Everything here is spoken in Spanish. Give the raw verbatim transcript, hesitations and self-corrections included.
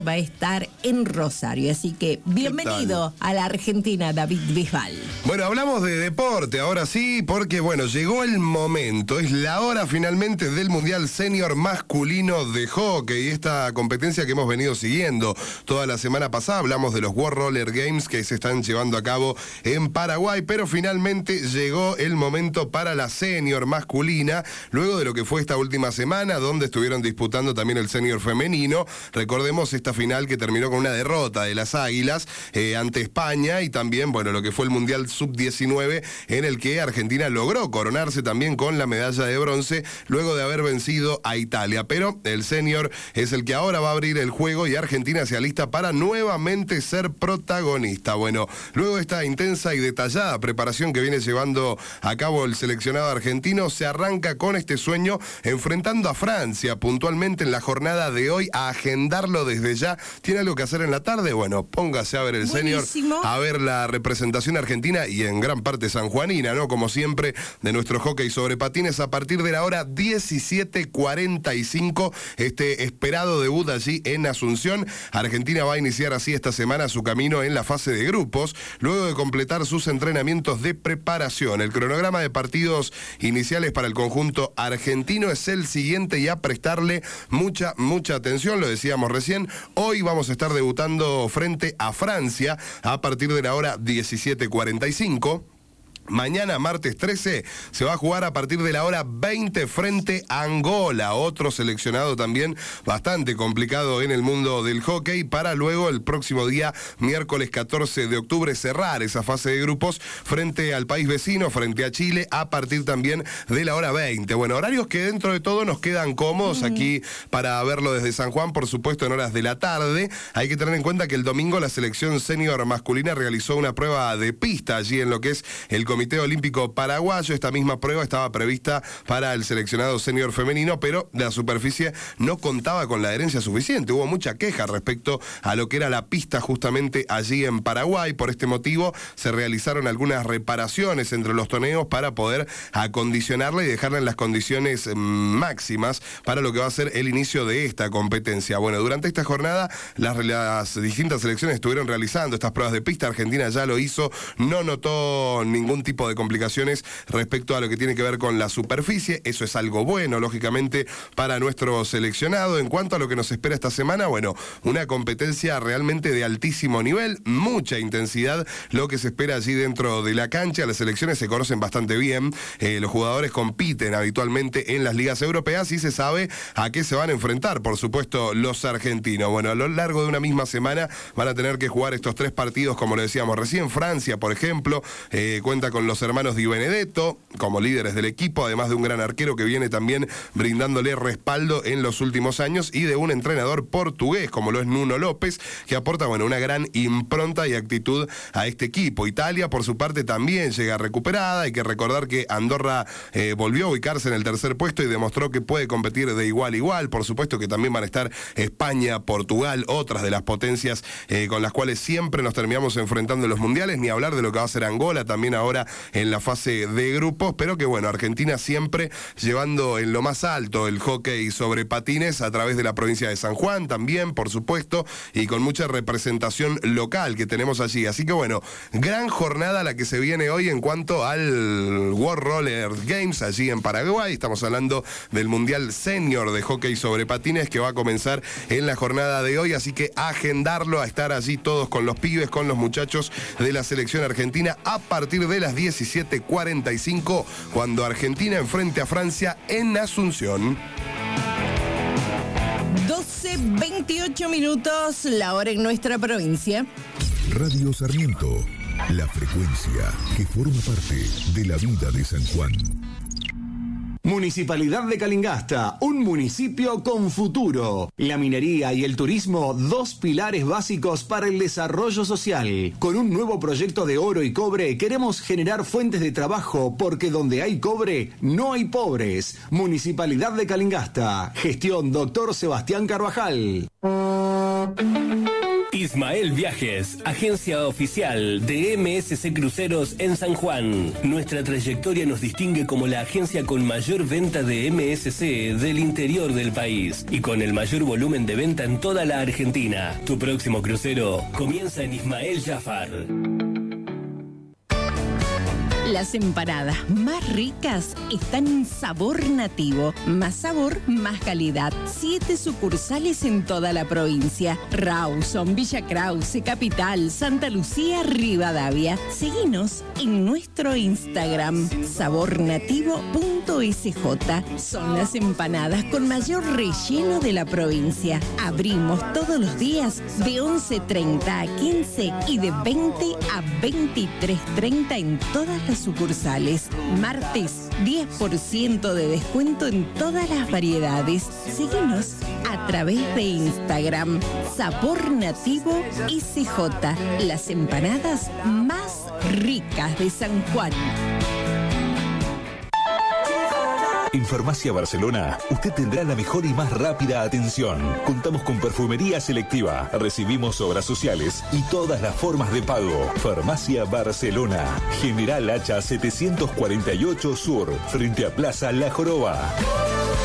va a estar en Rosario, así que bienvenido a la Argentina, David Bisbal. Bueno, hablamos de deporte, ahora sí, porque bueno, llegó el momento, es la hora finalmente del Mundial Senior Masculino de Hockey, esta competencia que hemos venido siguiendo toda la semana pasada. Hablamos de los World Roller Games que se están llevando a cabo en Paraguay, pero finalmente llegó el momento para la Senior masculina, luego de lo que fue esta última semana, donde estuvieron disputando también el Senior femenino. Recordemos esta final que terminó con una derrota de las Águilas eh, ante España, y también, bueno, lo que fue el Mundial sub diecinueve, en el que Argentina logró coronarse también con la medalla de bronce, luego de haber vencido a Italia. Pero el Senior es el que ahora va a abrir el juego y Argentina se alista para nuevamente ser protagonista. Bueno, luego de esta intensa y detallada preparación que viene llevando a cabo el seleccionado argentino, se arranca con este sueño enfrentando a Francia, puntualmente en la jornada de hoy, a agendarlo desde ya. ¿Tiene algo que hacer en la tarde? Bueno, póngase a ver el Senior, a ver la representación argentina y en gran parte sanjuanina, ¿no? Como siempre, de nuestro hockey sobre patines a partir de la hora diecisiete cuarenta y cinco, este esperado debut allí en Asunción. Argentina va a iniciar así esta semana su camino en la fase de grupos, luego de completar sus entrenamientos de preparación. El cronograma de partidos iniciales para el conjunto argentino es el siguiente, y a prestarle mucha, mucha atención, lo decíamos recién. Hoy vamos a estar debutando frente a Francia a partir de la hora diecisiete cuarenta y cinco. Mañana, martes trece, se va a jugar a partir de la hora veinte frente a Angola, otro seleccionado también bastante complicado en el mundo del hockey, para luego el próximo día, miércoles catorce de octubre, cerrar esa fase de grupos frente al país vecino, frente a Chile, a partir también de la hora veinte. Bueno, horarios que dentro de todo nos quedan cómodos aquí para verlo desde San Juan, por supuesto en horas de la tarde. Hay que tener en cuenta que el domingo la selección senior masculina realizó una prueba de pista allí en lo que es el Comité Olímpico Paraguayo. Esta misma prueba estaba prevista para el seleccionado senior femenino, pero la superficie no contaba con la adherencia suficiente. Hubo mucha queja respecto a lo que era la pista justamente allí en Paraguay. Por este motivo se realizaron algunas reparaciones entre los toneos para poder acondicionarla y dejarla en las condiciones mmm, máximas para lo que va a ser el inicio de esta competencia. Bueno, durante esta jornada las, las distintas selecciones estuvieron realizando estas pruebas de pista. Argentina ya lo hizo, no notó ningún tipo de complicaciones respecto a lo que tiene que ver con la superficie. Eso es algo bueno, lógicamente, para nuestro seleccionado. En cuanto a lo que nos espera esta semana, bueno, una competencia realmente de altísimo nivel, mucha intensidad, lo que se espera allí dentro de la cancha. Las selecciones se conocen bastante bien, eh, los jugadores compiten habitualmente en las ligas europeas y se sabe a qué se van a enfrentar, por supuesto, los argentinos. Bueno, a lo largo de una misma semana van a tener que jugar estos tres partidos, como lo decíamos recién. Francia, por ejemplo, eh, cuenta con los hermanos Di Benedetto como líderes del equipo, además de un gran arquero que viene también brindándole respaldo en los últimos años, y de un entrenador portugués como lo es Nuno López, que aporta, bueno, una gran impronta y actitud a este equipo. Italia, por su parte, también llega recuperada. Hay que recordar que Andorra eh, volvió a ubicarse en el tercer puesto y demostró que puede competir de igual a igual. Por supuesto que también van a estar España, Portugal, otras de las potencias eh, con las cuales siempre nos terminamos enfrentando en los mundiales, ni hablar de lo que va a ser Angola también ahora en la fase de grupos, pero que bueno, Argentina siempre llevando en lo más alto el hockey sobre patines a través de la provincia de San Juan también, por supuesto, y con mucha representación local que tenemos allí. Así que bueno, gran jornada la que se viene hoy en cuanto al World Roller Games allí en Paraguay. Estamos hablando del Mundial Senior de Hockey sobre patines que va a comenzar en la jornada de hoy, así que agendarlo, a estar allí todos con los pibes, con los muchachos de la selección argentina a partir de las diecisiete cuarenta y cinco, cuando Argentina enfrente a Francia en Asunción. doce veintiocho minutos, la hora en nuestra provincia. Radio Sarmiento, la frecuencia que forma parte de la vida de San Juan. Municipalidad de Calingasta, un municipio con futuro. La minería y el turismo, dos pilares básicos para el desarrollo social. Con un nuevo proyecto de oro y cobre, queremos generar fuentes de trabajo, porque donde hay cobre, no hay pobres. Municipalidad de Calingasta. Gestión doctor Sebastián Carvajal. Ismael Viajes, agencia oficial de M S C Cruceros en San Juan. Nuestra trayectoria nos distingue como la agencia con mayor venta de M S C del interior del país y con el mayor volumen de venta en toda la Argentina. Tu próximo crucero comienza en Ismael Jafar. Las empanadas más ricas están en Sabor Nativo. Más sabor, más calidad. Siete sucursales en toda la provincia. Rawson, Villa Krause, Capital, Santa Lucía, Rivadavia. Seguinos en nuestro Instagram, sabor nativo punto s j. Son las empanadas con mayor relleno de la provincia. Abrimos todos los días de once treinta a quince y de veinte a veintitrés treinta en todas las sucursales. Martes, diez por ciento de descuento en todas las variedades. Síguenos a través de Instagram, Sabor Nativo S J. Las empanadas más ricas de San Juan. En Farmacia Barcelona, usted tendrá la mejor y más rápida atención. Contamos con perfumería selectiva, recibimos obras sociales y todas las formas de pago. Farmacia Barcelona, General Hacha setecientos cuarenta y ocho Sur, frente a Plaza La Joroba.